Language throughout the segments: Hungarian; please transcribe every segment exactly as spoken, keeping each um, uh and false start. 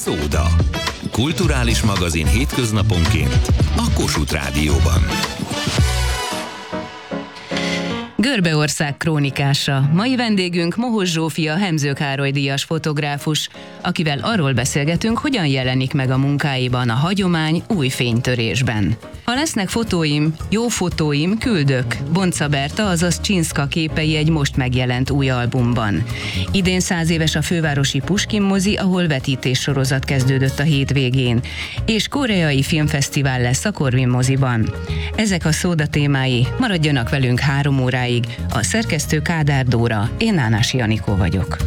Szóda. Kulturális magazin hétköznaponként a Kossuth Rádióban. Görbeország krónikása. Mai vendégünk Mohos Zsófia Hemző Károly díjas fotográfus, akivel arról beszélgetünk, hogyan jelenik meg a munkáiban a hagyomány új fénytörésben. Ha lesznek fotóim, jó fotóim, küldök. Bonca Berta, azaz Csinszka képei egy most megjelent új albumban. Idén száz éves a fővárosi Puskin mozi, ahol vetítéssorozat kezdődött a hétvégén, és koreai filmfesztivál lesz a Corvin moziban. Ezek a szóda témái, maradjanak velünk három óráig. A szerkesztő Kádár Dóra, én Nánási Anikó vagyok.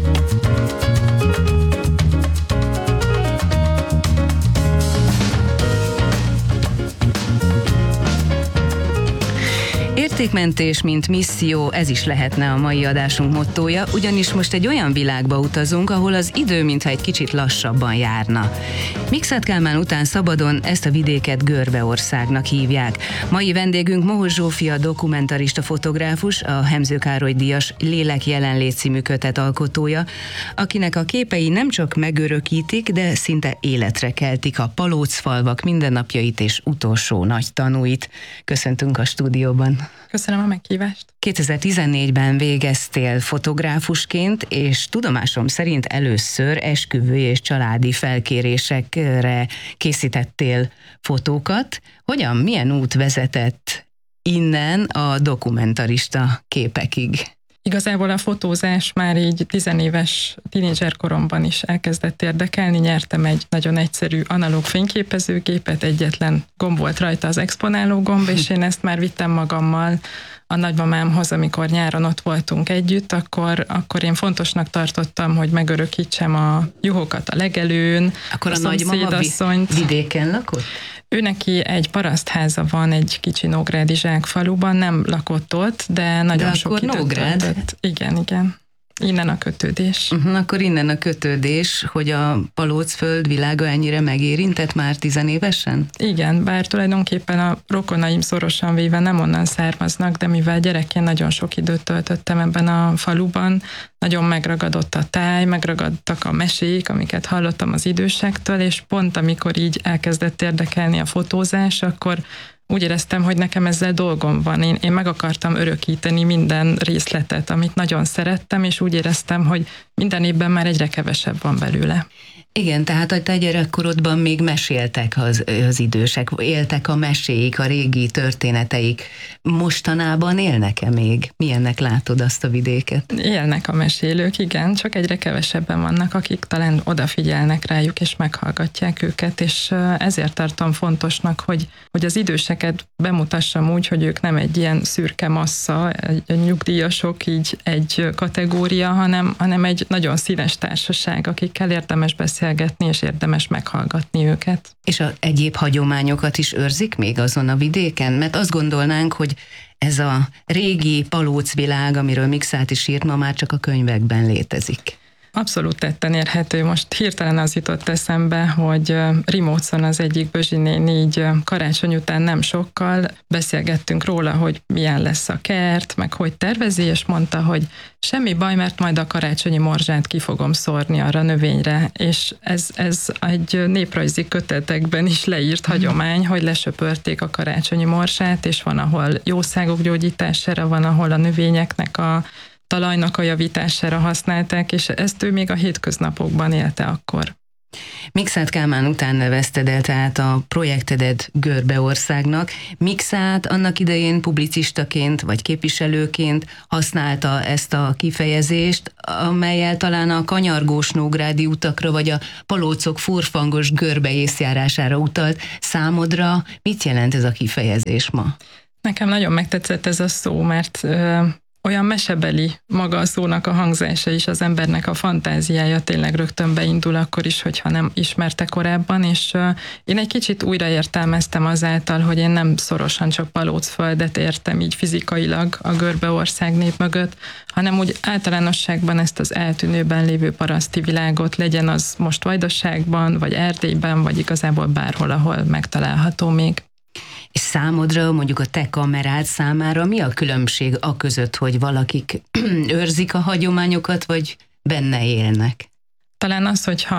Értékmentés, mint misszió, ez is lehetne a mai adásunk mottója, ugyanis most egy olyan világba utazunk, ahol az idő mintha egy kicsit lassabban járna. Mikszáth Kálmán után szabadon ezt a vidéket Görbeországnak hívják. Mai vendégünk Mohos Zsófia dokumentarista fotográfus, a Hemző Károly díjas Lélek jelenlét című kötet alkotója, akinek a képei nem csak megörökítik, de szinte életre keltik a palócfalvak mindennapjait és utolsó nagy tanúit. Köszöntünk a stúdióban. Köszönöm a meghívást. kétezer-tizennégyben végeztél fotográfusként, és tudomásom szerint először esküvő és családi felkérésekre készítettél fotókat. Hogyan, milyen út vezetett innen a dokumentarista képekig? Igazából a fotózás már így tizenéves tínédzser koromban is elkezdett érdekelni. Nyertem egy nagyon egyszerű analóg fényképezőgépet, egyetlen gomb volt rajta, az exponáló gomb, és én ezt már vittem magammal a nagymamámhoz, amikor nyáron ott voltunk együtt, akkor, akkor én fontosnak tartottam, hogy megörökítsem a juhokat a legelőn. Akkor a, a nagymama vidéken lakott? Ő neki egy parasztháza van egy kicsi nógrádi zsákfaluban, nem lakott ott, de nagyon de sok időt Nógrád? töltött. Igen, igen. Innen a kötődés. Uh-huh, akkor innen a kötődés, hogy a Palócföld világa ennyire megérintett már tizenévesen? Igen, bár tulajdonképpen a rokonaim szorosan véve nem onnan származnak, de mivel gyerekként nagyon sok időt töltöttem ebben a faluban, nagyon megragadott a táj, megragadtak a mesék, amiket hallottam az idősektől, és pont amikor így elkezdett érdekelni a fotózás, akkor úgy éreztem, hogy nekem ezzel dolgom van. Én, én meg akartam örökíteni minden részletet, amit nagyon szerettem, és úgy éreztem, hogy minden évben már egyre kevesebb van belőle. Igen, tehát a te gyerekkorodban még meséltek az, az idősek, éltek a meséik, a régi történeteik. Mostanában élnek-e még? Milyennek látod azt a vidéket? Élnek a mesélők, igen, csak egyre kevesebben vannak, akik talán odafigyelnek rájuk, és meghallgatják őket, és ezért tartom fontosnak, hogy, hogy az időseket bemutassam úgy, hogy ők nem egy ilyen szürke massza, egy nyugdíjasok, így egy kategória, hanem, hanem egy nagyon színes társaság, akikkel érdemes beszélgetni, és érdemes meghallgatni őket. És a egyéb hagyományokat is őrzik még azon a vidéken? Mert azt gondolnánk, hogy ez a régi palócvilág, amiről Mikszáth is írt, ma már csak a könyvekben létezik. Abszolút tetten érhető. Most hirtelen az jutott eszembe, hogy Rimócon az egyik Bözsi néni így karácsony után nem sokkal beszélgettünk róla, hogy milyen lesz a kert, meg hogy tervezi, és mondta, hogy semmi baj, mert majd a karácsonyi morzsát ki fogom szórni arra a növényre, és ez, ez egy néprajzi kötetekben is leírt hagyomány, hogy lesöpörték a karácsonyi morzsát, és van, ahol jószágok gyógyítására, van, ahol a növényeknek a talajnak a javítására használták, és ezt ő még a hétköznapokban élte akkor. Mikszáth Kálmán után nevezted el tehát a projektedet Görbeországnak. Mikszáth annak idején publicistaként vagy képviselőként használta ezt a kifejezést, amellyel talán a kanyargós nógrádi utakra vagy a palócok furfangos görbe észjárására utalt. Számodra mit jelent ez a kifejezés ma? Nekem nagyon megtetszett ez a szó, mert ö, olyan mesebeli maga a szónak a hangzása is, az embernek a fantáziája tényleg rögtön beindul akkor is, hogyha nem ismerte korábban, és uh, én egy kicsit újraértelmeztem azáltal, hogy én nem szorosan csak Palócföldet értem így fizikailag a Görbeország nép mögött, hanem úgy általánosságban ezt az eltűnőben lévő paraszti világot, legyen az most Vajdaságban, vagy Erdélyben, vagy igazából bárhol, ahol megtalálható még. És számodra, mondjuk a te kamerád számára mi a különbség a között, hogy valakik őrzik a hagyományokat, vagy benne élnek? Talán az, hogyha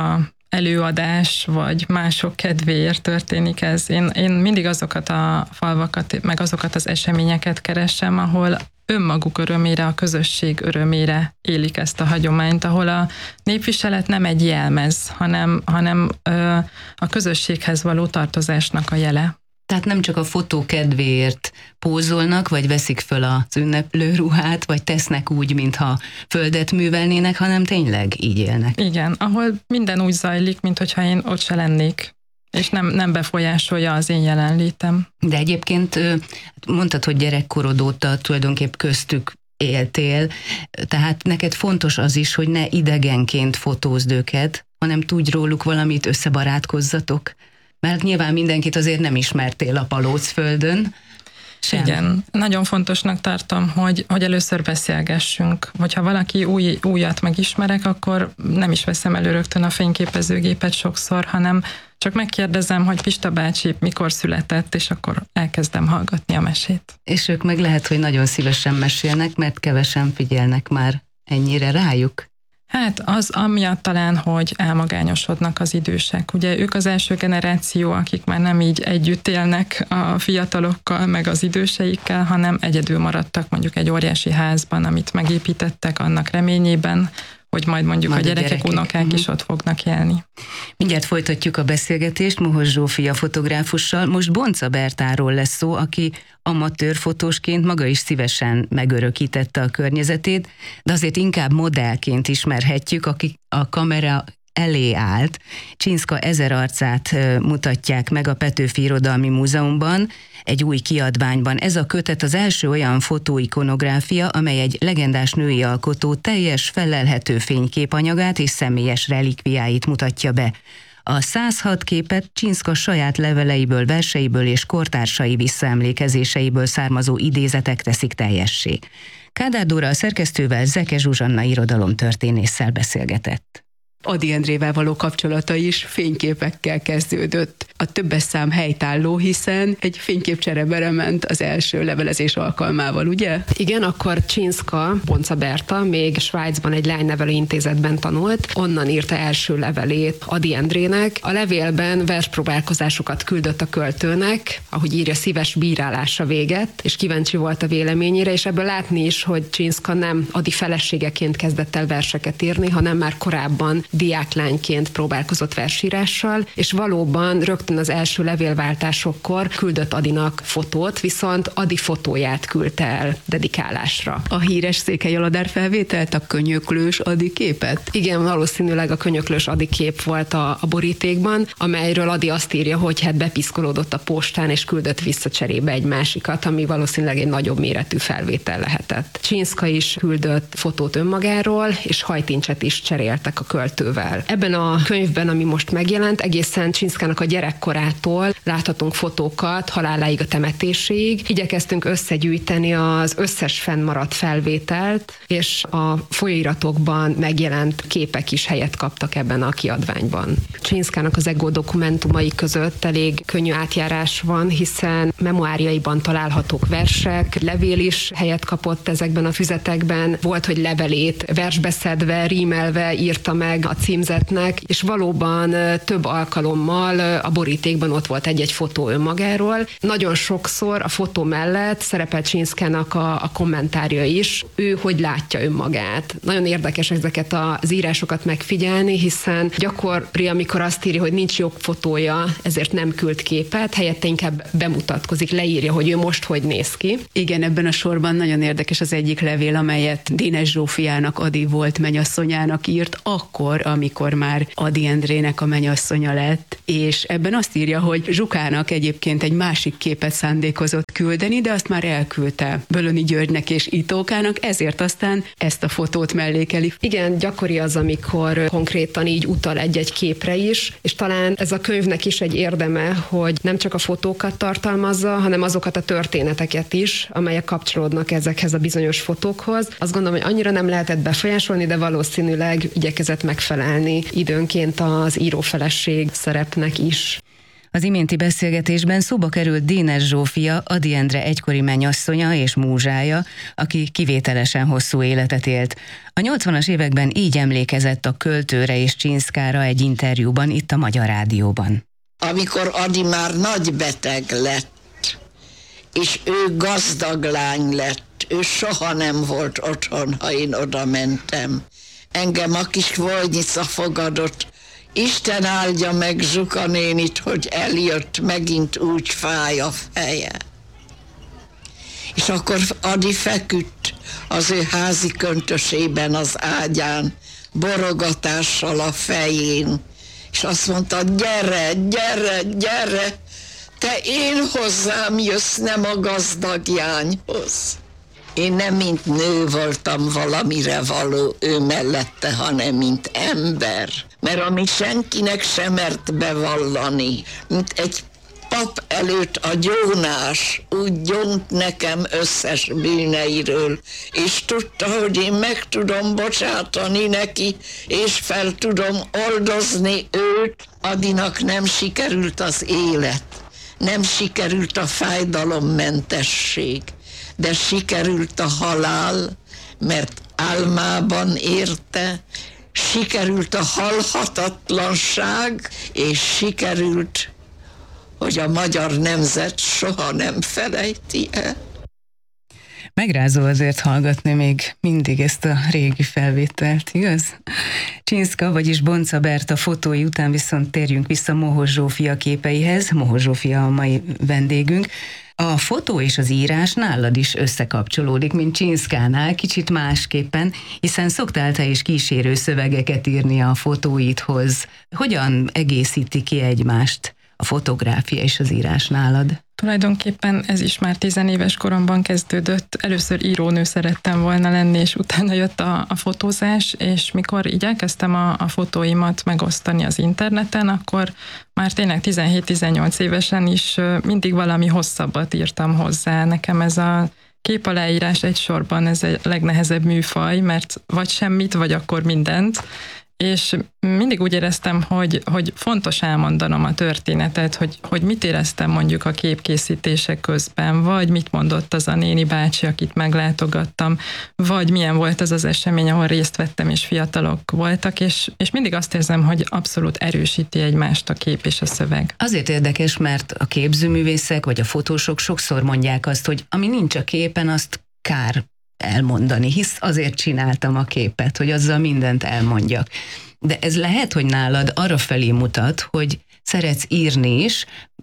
előadás, vagy mások kedvéért történik ez. Én, én mindig azokat a falvakat, meg azokat az eseményeket keresem, ahol önmaguk örömére, a közösség örömére élik ezt a hagyományt, ahol a népviselet nem egy jelmez, hanem, hanem ö, a közösséghez való tartozásnak a jele. Tehát nem csak a fotó kedvéért pózolnak, vagy veszik föl az ünneplő ruhát, vagy tesznek úgy, mintha földet művelnének, hanem tényleg így élnek. Igen, ahol minden úgy zajlik, mintha én ott se lennék, és nem, nem befolyásolja az én jelenlétem. De egyébként mondtad, hogy gyerekkorod óta tulajdonképp köztük éltél, tehát neked fontos az is, hogy ne idegenként fotózd őket, hanem tudj róluk valamit, összebarátkozzatok. Mert nyilván mindenkit azért nem ismertél a Palócföldön. Sem. Igen, nagyon fontosnak tartom, hogy, hogy először beszélgessünk. Hogyha valaki új, újat megismerek, akkor nem is veszem elő rögtön a fényképezőgépet sokszor, hanem csak megkérdezem, hogy Pista bácsi mikor született, és akkor elkezdem hallgatni a mesét. És ők meg lehet, hogy nagyon szívesen mesélnek, mert kevesen figyelnek már ennyire rájuk. Hát az amiatt talán, hogy elmagányosodnak az idősek. Ugye ők az első generáció, akik már nem így együtt élnek a fiatalokkal, meg az időseikkel, hanem egyedül maradtak mondjuk egy óriási házban, amit megépítettek annak reményében, hogy majd mondjuk majd a gyerekek, gyerekek. unokák uh-huh. is ott fognak élni. Mindjárt folytatjuk a beszélgetést Mohos Zsófia fotográfussal. Most Bonca Bertáról lesz szó, aki amatőr fotósként maga is szívesen megörökítette a környezetét, de azért inkább modellként ismerhetjük, aki a kamera elé állt. Csinszka ezer arcát mutatják meg a Petőfi Irodalmi Múzeumban, egy új kiadványban. Ez a kötet az első olyan fotóikonográfia, amely egy legendás női alkotó teljes felelhető fényképanyagát és személyes relikviáit mutatja be. A száz hat képet Csinszka saját leveleiből, verseiből és kortársai visszaemlékezéseiből származó idézetek teszik teljessé. Kádár Dóra a szerkesztővel, Zeke Zsuzsanna irodalomtörténésszel beszélgetett. Ady Endrével való kapcsolata is fényképekkel kezdődött. A többes szám helytálló, hiszen egy fényképcserebere ment az első levelezés alkalmával, ugye? Igen, akkor Csinszka, Bonca Berta még Svájcban egy lánynevelő intézetben tanult, onnan írta első levelét Ady Endrének. A levélben verspróbálkozásokat küldött a költőnek, ahogy írja, szíves bírálása véget, és kíváncsi volt a véleményére, és ebből látni is, hogy Csinszka nem Ady feleségeként kezdett el verseket írni, hanem már korábban diáklányként próbálkozott versírással, és valóban rögtön az első levélváltásokkor küldött Adynak fotót, viszont Ady fotóját küldte el dedikálásra. A híres Székely Aladár felvételt, a könyöklős Ady képet? Igen, valószínűleg a könyöklős Ady kép volt a, a borítékban, amelyről Ady azt írja, hogy hát bepiszkolódott a postán, és küldött vissza cserébe egy másikat, ami valószínűleg egy nagyobb méretű felvétel lehetett. Csinszka is küldött fotót önmagáról, és hajtincset is cseréltek a költő. Ebben a könyvben, ami most megjelent, egészen Csinszkának a gyerekkorától láthatunk fotókat haláláig, a temetéséig. Igyekeztünk összegyűjteni az összes fennmaradt felvételt, és a folyóiratokban megjelent képek is helyet kaptak ebben a kiadványban. Csinszkának az Ego dokumentumai között elég könnyű átjárás van, hiszen memoárjaiban találhatók versek, levél is helyet kapott ezekben a füzetekben. Volt, hogy levelét versbeszedve, rímelve írta meg a címzetnek, és valóban több alkalommal a borítékban ott volt egy-egy fotó önmagáról. Nagyon sokszor a fotó mellett szerepel Csinszkának a, a kommentárja is, ő hogy látja önmagát. Nagyon érdekes ezeket az írásokat megfigyelni, hiszen gyakori, amikor azt írja, hogy nincs jobb fotója, ezért nem küld képet, helyette inkább bemutatkozik, leírja, hogy ő most hogy néz ki. Igen, ebben a sorban nagyon érdekes az egyik levél, amelyet Dénes Zsófiának, Ady volt mennyasszonyának írt, akkor, amikor már Ady Endrének a mennyasszonya lett, és ebben azt írja, hogy Zsukának egyébként egy másik képet szándékozott küldeni, de azt már elküldte Bölöni Györgynek és Itókának, ezért aztán ezt a fotót mellékeli. Igen, gyakori az, amikor konkrétan így utal egy-egy képre is, és talán ez a könyvnek is egy érdeme, hogy nem csak a fotókat tartalmazza, hanem azokat a történeteket is, amelyek kapcsolódnak ezekhez a bizonyos fotókhoz. Azt gondolom, hogy annyira nem lehetett befolyásolni, de valószínűleg igyekezett megfelelni időnként az írófeleség szerepnek is. Az iménti beszélgetésben szóba került Dénes Zsófia, Ady Endre egykori mennyasszonya és múzsája, aki kivételesen hosszú életet élt. A nyolcvanas években így emlékezett a költőre és Csinszkára egy interjúban itt a Magyar Rádióban. Amikor Ady már nagy beteg lett, és ő gazdag lány lett, ő soha nem volt otthon, ha én oda mentem. Engem a kis Vojnyica fogadott. Isten áldja meg Zsuka nénit, hogy eljött, megint úgy fáj a feje. És akkor Ady feküdt az ő házi köntösében az ágyán, borogatással a fején, és azt mondta, gyere, gyere, gyere, te én hozzám jössz, nem a gazdagjányhoz. Én nem mint nő voltam valamire való ő mellette, hanem mint ember. Mert ami senkinek sem mert bevallani, mint egy pap előtt a gyónás, úgy gyónt nekem összes bűneiről, és tudta, hogy én meg tudom bocsátani neki, és fel tudom oldozni őt. Adynak nem sikerült az élet, nem sikerült a fájdalommentesség, de sikerült a halál, mert álmában érte, sikerült a halhatatlanság, és sikerült, hogy a magyar nemzet soha nem felejti el. Megrázó azért hallgatni még mindig ezt a régi felvételt, igaz? Csinszka, vagyis Bonca Berta fotói után viszont térjünk vissza Mohos Zsófia képeihez. Mohos Zsófia a mai vendégünk. A fotó és az írás nálad is összekapcsolódik, mint Csinszkánál, kicsit másképpen, hiszen szoktál te is kísérő szövegeket írni a fotóidhoz. Hogyan egészíti ki egymást a fotográfia és az írás nálad? Tulajdonképpen ez is már tizenéves koromban kezdődött. Először írónő szerettem volna lenni, és utána jött a, a fotózás, és mikor így elkezdtem a, a fotóimat megosztani az interneten, akkor már tényleg tizenhét-tizennyolc évesen is mindig valami hosszabbat írtam hozzá. Nekem ez a képaláírás egy sorban, ez a legnehezebb műfaj, mert vagy semmit, vagy akkor mindent. És mindig úgy éreztem, hogy, hogy fontos elmondanom a történetet, hogy, hogy mit éreztem mondjuk a képkészítések közben, vagy mit mondott az a néni bácsi, akit meglátogattam, vagy milyen volt az az esemény, ahol részt vettem, és fiatalok voltak, és, és mindig azt érzem, hogy abszolút erősíti egymást a kép és a szöveg. Azért érdekes, mert a képzőművészek vagy a fotósok sokszor mondják azt, hogy ami nincs a képen, azt kár elmondani, hisz azért csináltam a képet, hogy azzal mindent elmondjak. De ez lehet, hogy nálad arra felé mutat, hogy szeretsz írni is,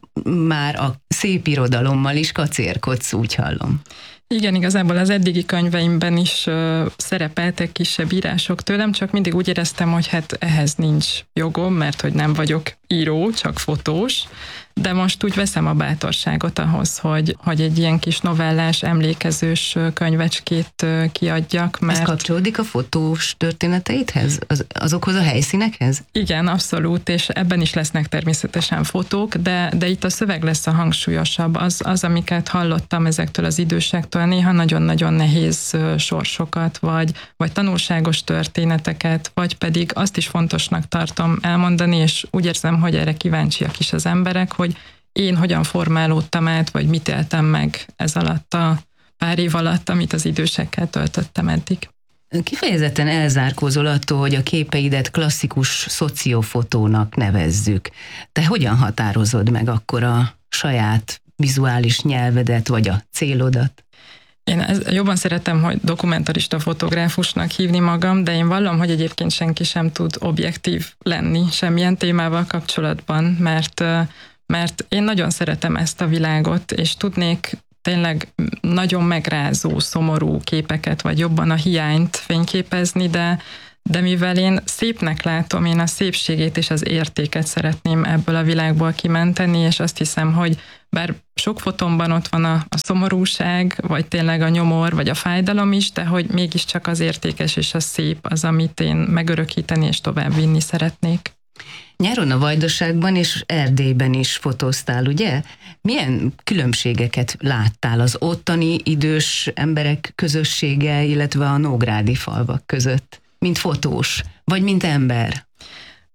már a szép irodalommal is kacérkodsz, úgy hallom. Igen, igazából az eddigi könyveimben is uh, szerepeltek kisebb írások tőlem, csak mindig úgy éreztem, hogy hát ehhez nincs jogom, mert hogy nem vagyok író, csak fotós, de most úgy veszem a bátorságot ahhoz, hogy, hogy egy ilyen kis novellás, emlékezős könyvecskét kiadjak. Mert... Ez kapcsolódik a fotós történeteidhez? Az, azokhoz a helyszínekhez? Igen, abszolút, és ebben is lesznek természetesen fotók, de, de itt a szöveg lesz a hangsúlyosabb. Az, az, amiket hallottam ezektől az idősektől, néha nagyon-nagyon nehéz sorsokat, vagy, vagy tanulságos történeteket, vagy pedig azt is fontosnak tartom elmondani, és úgy érzem, hogy erre kíváncsiak is az emberek, hogy én hogyan formálódtam át, vagy mit éltem meg ez alatt a pár év alatt, amit az idősekkel töltöttem eddig. Kifejezetten elzárkózol attól, hogy a képeidet klasszikus szociofotónak nevezzük. Te hogyan határozod meg akkor a saját vizuális nyelvedet, vagy a célodat? Én ez, jobban szeretem, hogy dokumentarista fotográfusnak hívni magam, de én vallom, hogy egyébként senki sem tud objektív lenni semmilyen témával kapcsolatban, mert, mert én nagyon szeretem ezt a világot, és tudnék tényleg nagyon megrázó, szomorú képeket, vagy jobban a hiányt fényképezni, de, de mivel én szépnek látom, én a szépségét és az értéket szeretném ebből a világból kimenteni, és azt hiszem, hogy bár sok fotómban ott van a, a szomorúság, vagy tényleg a nyomor, vagy a fájdalom is, de hogy mégiscsak az értékes és a szép az, amit én megörökíteni és továbbvinni szeretnék. Nyáron a Vajdaságban és Erdélyben is fotóztál, ugye? Milyen különbségeket láttál az ottani idős emberek közössége, illetve a nógrádi falvak között, mint fotós, vagy mint ember?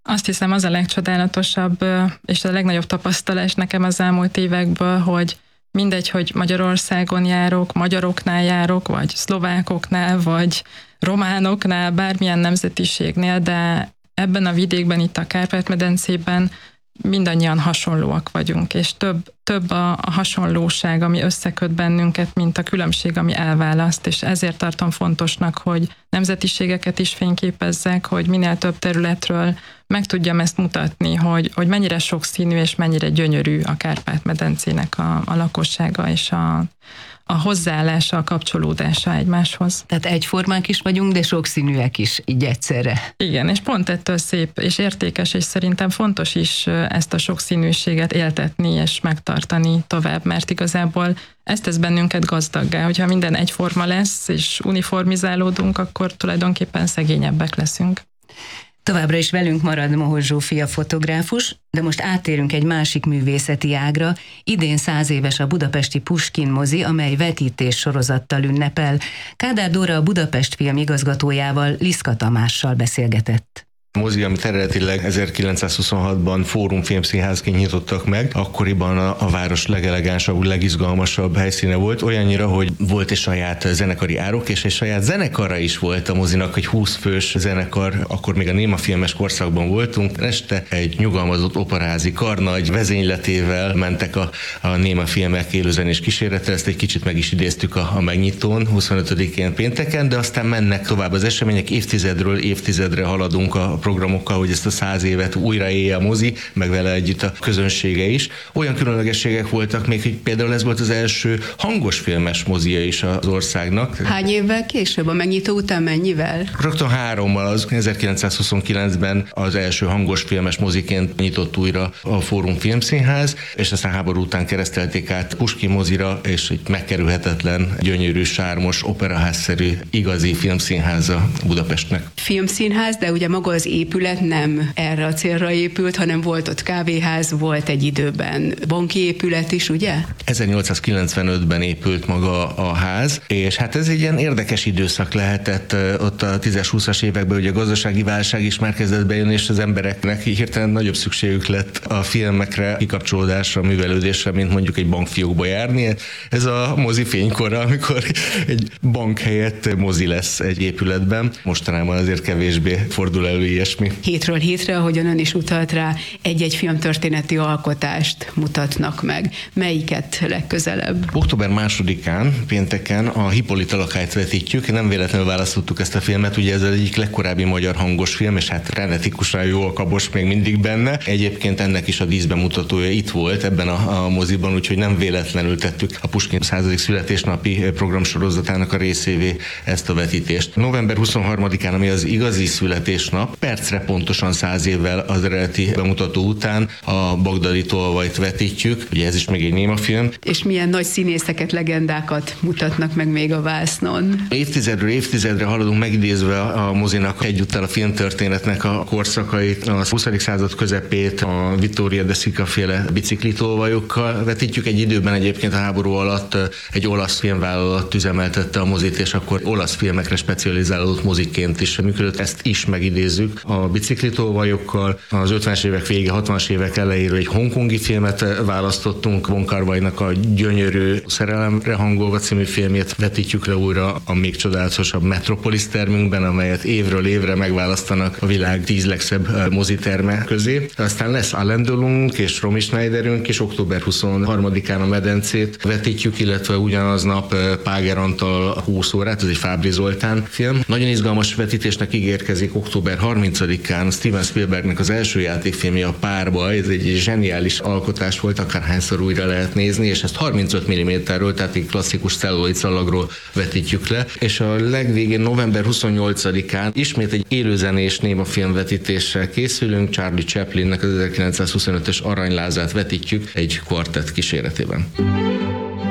Azt hiszem, az a legcsodálatosabb és a legnagyobb tapasztalás nekem az elmúlt évekből, hogy mindegy, hogy Magyarországon járok, magyaroknál járok, vagy szlovákoknál, vagy románoknál, bármilyen nemzetiségnél, de ebben a vidékben, itt a Kárpát-medencében mindannyian hasonlóak vagyunk, és több, több a, a hasonlóság, ami összeköt bennünket, mint a különbség, ami elválaszt, és ezért tartom fontosnak, hogy nemzetiségeket is fényképezzek, hogy minél több területről meg tudjam ezt mutatni, hogy, hogy mennyire sokszínű és mennyire gyönyörű a Kárpát-medencének a, a lakossága és a, a hozzáállása, a kapcsolódása egymáshoz. Tehát egyformák is vagyunk, de sokszínűek is így egyszerre. Igen, és pont ettől szép és értékes, és szerintem fontos is ezt a sokszínűséget éltetni és megtartani tovább, mert igazából ezt tesz bennünket gazdaggá. Hogyha minden egyforma lesz és uniformizálódunk, akkor tulajdonképpen szegényebbek leszünk. Továbbra is velünk marad Mohoz Zsófia fotográfus, de most áttérünk egy másik művészeti ágra. Idén száz éves a budapesti Puskin mozi, amely vetítés sorozattal ünnepel. Kádár Dóra a Budapest Film igazgatójával, Liszka Tamással beszélgetett. A mozi, amit eredetileg ezerkilencszázhuszonhatban Fórum Filmszínházként nyitottak meg, akkoriban a, a város legelegánsabb, legizgalmasabb helyszíne volt, olyannyira, hogy volt egy saját zenekari árok, és egy saját zenekara is volt a mozinak, egy húsz fős zenekar, akkor még a némafilmes korszakban voltunk. Este egy nyugalmazott operázi kar nagy vezényletével mentek a, a némafilmek élőzenés kísérletre, ezt egy kicsit meg is idéztük a, a megnyitón, huszonötödikén pénteken, de aztán mennek tovább az események, évtizedről évtizedre haladunk a programokkal, hogy ezt a száz évet újra élje a mozi, meg vele együtt a közönsége is. Olyan különlegességek voltak még, hogy például ez volt az első hangos filmes mozia is az országnak. Hány évvel később? A megnyitó után mennyivel? Rögtön hárommal, az ezerkilencszázhuszonkilencben az első hangos filmes moziként nyitott újra a Fórum Filmszínház, és aztán háború után keresztelték át Puskin mozira, és egy megkerülhetetlen, gyönyörű, sármos, operaházszerű, igazi filmszínháza Budapestnek. Filmszínház, de ugye maga az épület nem erre a célra épült, hanem volt ott kávéház, volt egy időben banki épület is, ugye? ezernyolcszázkilencvenötben épült maga a ház, és hát ez egy ilyen érdekes időszak lehetett ott a tízes-húszas években, ugye a gazdasági válság is már kezdett bejönni, és az embereknek hirtelen nagyobb szükségük lett a filmekre, kikapcsolódásra, művelődésre, mint mondjuk egy bankfiókba járni. Ez a mozi fénykora, amikor egy bank helyett mozi lesz egy épületben. Mostanában azért kevésbé fordul elő ilyesmi. Hétről hétre, ahogyan ön is utalt rá, egy-egy filmtörténeti alkotást mutatnak meg. Melyiket legközelebb? Október másodikán, pénteken a Hippolyta lakályt vetítjük. Nem véletlenül választottuk ezt a filmet, ugye ez az egyik legkorábbi magyar hangos film, és hát renetikusan jó a kabos még mindig benne. Egyébként ennek is a díszbemutatója itt volt ebben a, a moziban, úgyhogy nem véletlenül tettük a Puskin századik születésnapi programsorozatának a részévé ezt a vetítést. november huszonharmadikán, ami az igazi születésnap, percre pontosan száz évvel az eredeti bemutató után a Bagdadi tolvajt vetítjük, ugye ez is még egy némafilm. És milyen nagy színészeket, legendákat mutatnak meg még a vásznon? Évtizedről évtizedre haladunk, megidézve a mozinak egyúttal a filmtörténetnek a korszakait, a huszadik század közepét, a Vittoria de Sica féle biciklitolvajokkal vetítjük. Egy időben egyébként a háború alatt egy olasz filmvállalat üzemeltette a mozit, és akkor olasz filmekre specializálódott moziként is működött. Ezt is megidézzük a biciklitolvajokkal. Az ötvenes évek vége, hatvanas évek elejéről egy hongkongi filmet választottunk, Wong Kar-wainak a gyönyörű Szerelemre hangolva című filmjét vetítjük le újra a még csodálatosabb Metropolis termünkben, amelyet évről évre megválasztanak a világ tíz legszebb moziterme közé. Aztán lesz Alain Delon és Romy Schneiderünk, és október huszonharmadikán a Medencét vetítjük, illetve ugyanaznap Páger Antal húsz órát, ez egy Fábry Zoltán film. Nagyon izgalmas vetítésnek ígérkezik október harmincadikán Steven Spielbergnek az első játékfilmje, a Párbaj. Ez egy zseniális alkotás volt, akárhányszor újra lehet nézni, és ezt harmincöt milliméterről, tehát egy klasszikus celluloid szalagról vetítjük le, és a legvégén november huszonnyolcadikán ismét egy élőzenés némafilm vetítéssel készülünk, Charlie Chaplinnek az ezerkilencszázhuszonötös Aranylázát vetítjük egy kvartett kíséretében.